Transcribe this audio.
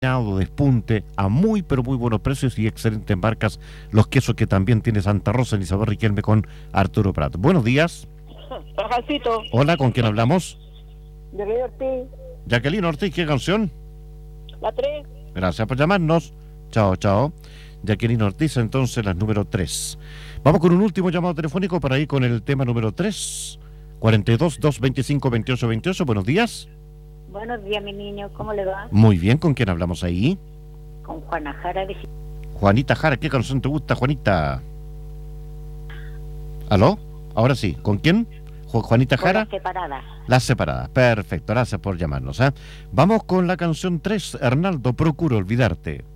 despunte a muy pero muy buenos precios y excelentes marcas, los quesos que también tiene Santa Rosa en Isabel Riquelme con Arturo Prat. Buenos días. Pajalcito. Hola, ¿con quién hablamos? Jacqueline Ortiz. Jacqueline Ortiz, ¿qué canción? La 3. Gracias por llamarnos. Chao, chao. Jacqueline Ortiz, entonces la número 3. Vamos con un último llamado telefónico para ir con el tema número 3. 42-225-2828. Buenos días. Buenos días, mi niño, ¿cómo le va? Muy bien, ¿con quién hablamos ahí? Con Juana Jara de... Juanita Jara, ¿qué canción te gusta, Juanita? ¿Aló? Ahora sí, ¿con quién? Juanita Con Jara. Las Separadas. Las Separadas, perfecto, gracias por llamarnos. Vamos con la canción 3, Arnaldo, Procuro Olvidarte.